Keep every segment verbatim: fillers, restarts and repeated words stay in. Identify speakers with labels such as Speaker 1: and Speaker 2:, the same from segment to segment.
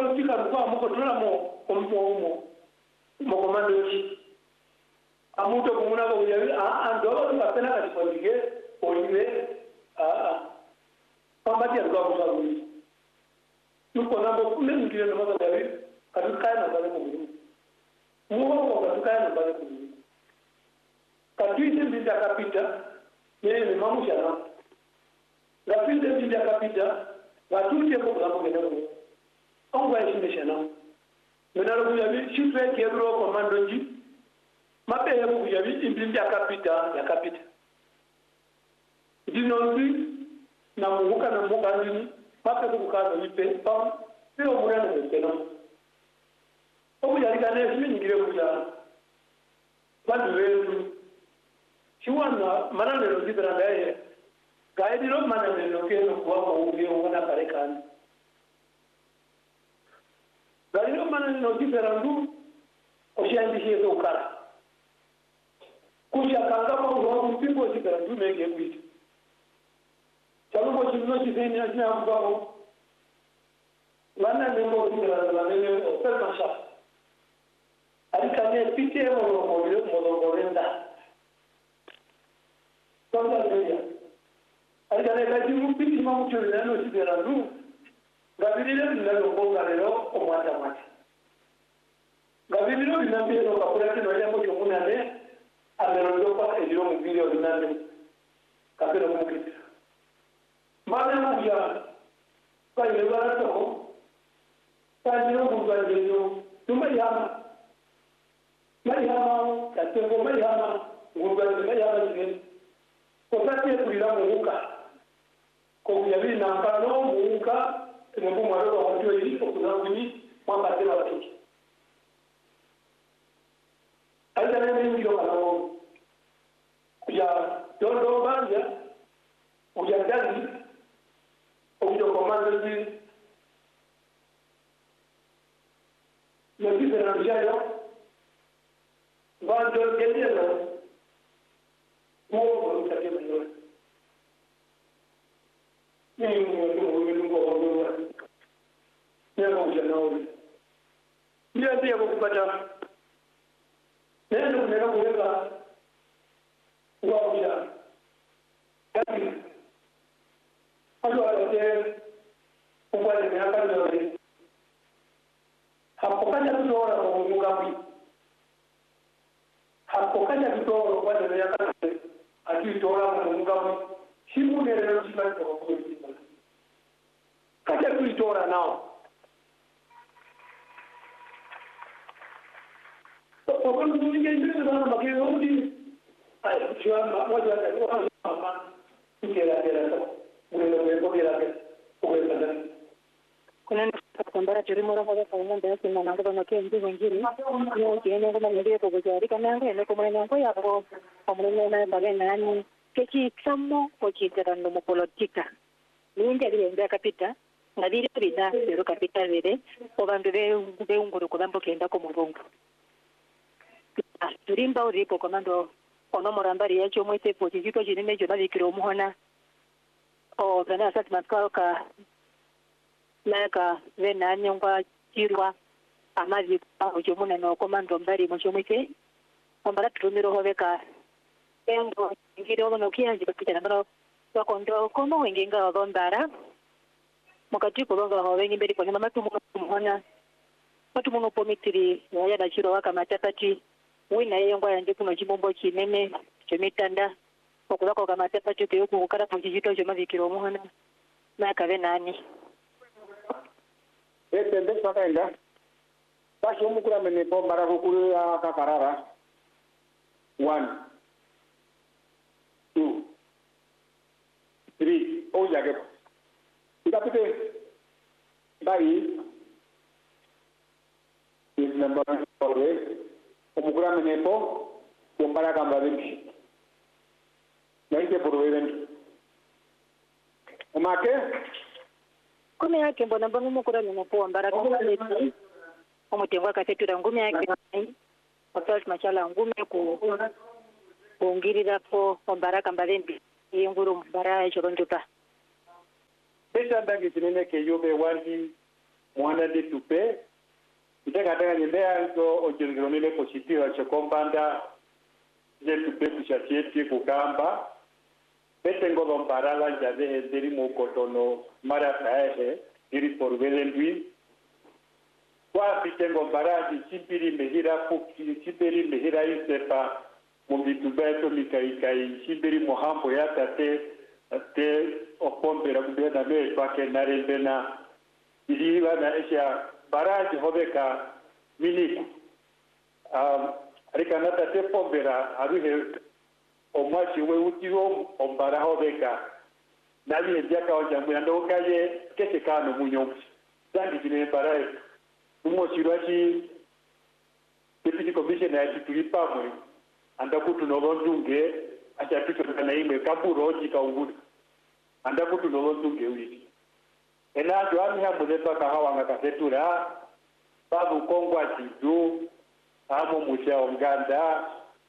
Speaker 1: Ilo tika kwa mko tula mo ompo mo mo komando chi. Amuto kumuna ko yawi ando ba pena ka dikondige olive a pamati ya kwa kwa. Nuko nabo kule ngire no maza yawi kaduka na bale ko mu. Muwa ko kaduka na bale ko mu. Katuite binda kapita yeye ni mamusha na. Gapite binda kapita watuite ko ngamo ngene. On va essayer de nous. Maintenant, vous avez si tu es qui est le commandant dit, ma paix vous avez une bille à capita, la capita. Dis non plus, na muka na muka ni, ma paix vous cas de paix, pas, mais au moins de paix non. Au bout de la année, ni gré vous a. Pas de verre. Si on a maintenant le dit dans l'air, gaïdi l'homme maintenant le fait le quoi ou bien on a parlé quand. Gari mana no diferandu oshiandi hizo ukara kusha kanga kwa uwa mpingo diferandu mege kwiti chalu mo chino chizeni ajina ambao wana nembo diferandu la nene opermasha alikane pite mo mo mo gorenda tonda leya alikane kaji mpiti mo chulena no diferandu Gabriel nalo bonga leo omwata mati. Gabriel binambia no kapurati no yamo yomuna ne amerondo kwa elio mvili odunande kapelo mukiti. Mane muja kwa ile barato kwa ile mvua ndio tuma yama. Mai yama katengo mai yama ngurwa mai yama ni. Kwa sababu kulila muka. Kwa yabi na mpano muka Mungu mwalo wa mtu hivi kwa sababu ni mwamba tena watu. Aidha nini ndio kanao. Ya dondo banja ujandani ndio komando hivi. Ndio na njia banja ndio Mungu mtakatifu ndio. Ni Mungu Neno ujanauri. Ndio ndio kupata. Neno neno kuweka uwanja. Kati. Hapo alote upande miaka ndio. Hapo kaja kutoa kwa Mungu ngapi? Hapo kaja kutoa kwa miaka akitoa kwa Mungu ngapi? Simu ndio ndio kwa Mungu. Kaja kutoa nao. Kwa nini ningeenda sana makioni? Ai, jua moja ya mama ingela ngela mwenye mwenye ngela ngela kuna kwamba chirimo ra kwa kwa ndio sina na kwa kwa ndio wengine ndio kiene kama ndio kwa jari kana ndio kwa mwenye kwa hapo kwa mwenye na bale nani keki samo kwa kitarando mo politika ninge ndio kapita na vile prida ndio kapita vile kwa bandu be unguru kwa bambo kenda kwa murungu turimba uripo komando ono morambari yacho mwite po kiko jinime jona vikiro muhona o bana sat matkaka laka vena nyongwa kirwa amazi pa jomuna no komando mbari mo chomike ombara turumiro hoveka engo ngiro no kianji bakita ndaro wakondo kono wengenga odondara mukati kolonga hovengi mberi kwa matu muhona matu muno pomitiri ya da chiro waka matapati wina yengo yanje kuno chibombo kinene chemitanda okulako kama tapati ke ukukara pujito joma vikiro muhana na kave nani
Speaker 2: ese ndo sakaenda basi umukura mene po mara kukuru ya kakarara one two three o yake ikapite bai is number always umukura mene po kumbara kamba vinci naike por evento umake
Speaker 3: kumi yake mbona mbona umukura mene po mbara kamba vinci umutengwa katetura ngumi yake Otos machala ngume ku kungirira po mbara kamba vinci yenguru mbara choronjuta
Speaker 2: pesa bangi tinene ke yobe wandi mwana de tupe ite katanga nyembea ndo ojirigronile positiwa chokombanda je tupe kushatieti kukamba pete ngodo mbarala njade hederi mokotono mara taehe iri porvele ndwi kwa pite ngombaraji chipiri mehira fuki chipiri mehira isepa mumitubeto mikaikai chipiri mohambo ya tate te opombera kubena me pake narembena iliwa na esha baraji hobeka miniku um arika nata te pombera aruhe omwachi we utiro ombara hobeka nali ndiaka oja muyando kaye kese kano munyo zangi jine baraji umo shirachi deputy commissioner ya tulipa mwe andakutu nolondunge acha tuto kana ime kaburoji kaungudu andakutu nolondunge wiki ena joami ha mulepa kahawa ngakasetura babu kongwa tidu amo musha onganda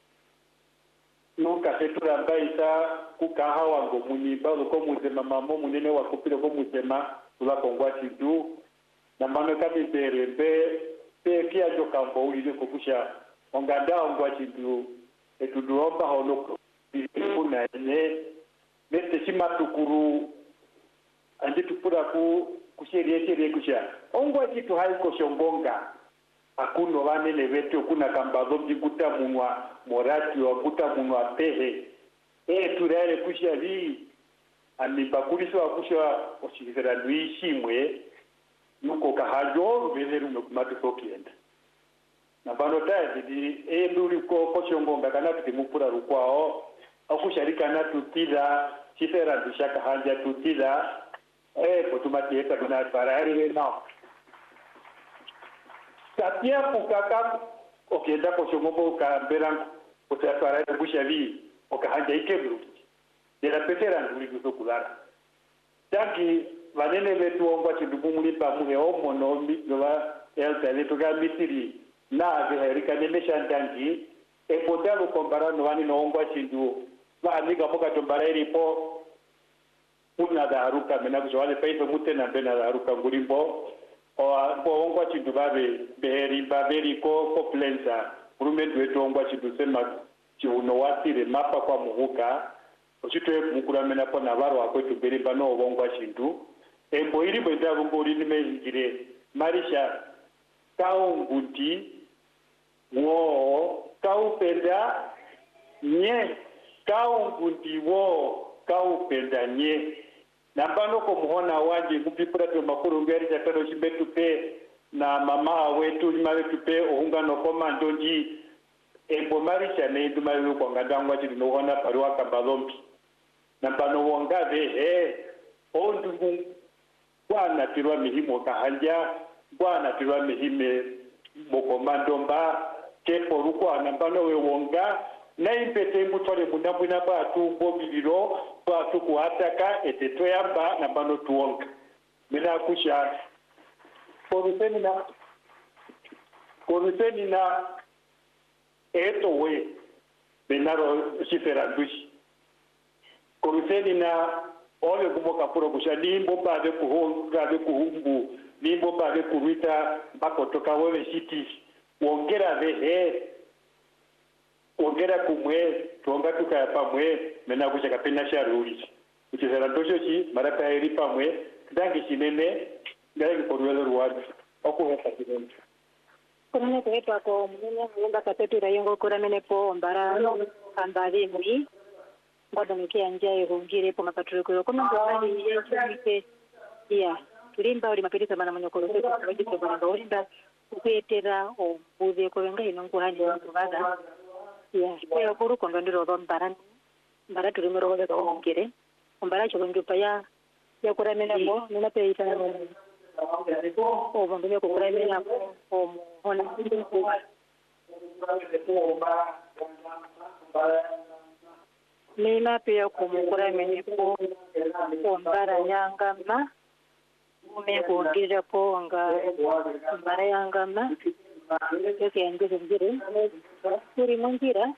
Speaker 2: nuka setura mbaisa kukahawa ngo muniba ko muzema mamo munene wakupira ko muzema ula kongwa tidu na mano kami berembe pe kia joka mbo ulile kukusha onganda ongwa tidu etuduomba hono kuna ne mete simatukuru anje tupura ku kusherie sherie kusha ongwa kitu haiko shongonga akuno vane leveto kuna kambazo bikuta munwa morati wa kuta munwa pehe e turale kusha vi amibakuliso akusha oshikira ndwishimwe nuko kahajo bezeru nokumatuko kienda na bano tazi di e nduri ko koshongonga kana tutimupura rukwao akusharika na tutila chifera ndishaka hanja tutila eh potumatieka dona parari na tapia kukaka okenda koshongobo ka berang potapara bushavi okahanja ikebru dela petera nduri kuzokulara tangi vanene vetu ongwa chindumumuli pamuhe omono mitwa elta letuga mitiri na aveherika nemesha ndangi epotalo komparano vani noongwa chindu va amiga moka tombara iripo una daruka mena kujwale paife mutena bena daruka ngurimbo o bo ongwa chindu bave beheri baveri ko ko plenza rumedu wetu ongwa chindu sema chiuno watire mapa kwa muhuka ochitwe mukura mena pona varo akwetu beri bano ongwa chindu embo iri bwenda ngori nimezingire marisha kaunguti wo kaupenda nye kaunguti wo kaupenda nye nambano ko muhona wanje kupipura to makuru ngeri jataro chibetu pe na mama wetu wetu pe ohunga no komando nji embo marisha ne ndumalo ko ngadangwa chiri no hona parwa kambalombi nambano wongave he ondu bwana tirwa mihimo kahanja bwana tirwa mihime mokomando mba kepo rukwa nambano we wonga na impete mbutole munambuna ba tu bobiliro ba tu kuataka eteto yamba nambano tuonga mina kusha koruseni na koruseni na eto we benaro sifera dushi koruseni na ole kumoka puro kusha nimbo bade kuhonga de kuhumbu nimbo bade kuwita bakotoka wewe city wongera vehe wongera kumwe tuonga tukaya pamwe mena kusha kapena sharuri uchizera ndosho chi marapa eri pamwe dangi chinene ngai korwelo ruwadi okuheka kinene
Speaker 3: kumene kuhetwa ko munene ngomba katetura yongo kuramene po mbara kambali mwi ngodo nikia njaye hungire po mapatruko ko ndo bali yechike ya tulimba uri mapirisa bana manyokoro kwa kwa bana ngorinda kuetera o buze ko wenga ino nguhani ngubada ya kwa kuru ko ndiro ro mbara mbara tulimero ho ko hungire mbara cho ndupa ya ya kuramena po nina pe ita o bambe ko kuramena po o hona Nina pia kumukura menipo ombara nyangama ume kuongira po nga ombara yangama yoke yangize mjire kuri mungira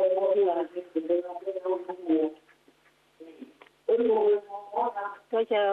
Speaker 3: Tocha